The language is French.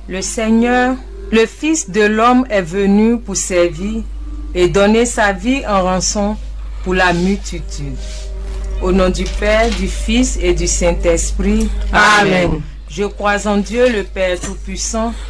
Le Seigneur, le Fils de l'homme est venu pour servir et donner sa vie en rançon pour la multitude. Au nom du Père, du Fils et du Saint-Esprit. Amen. Je crois en Dieu le Père Tout-Puissant,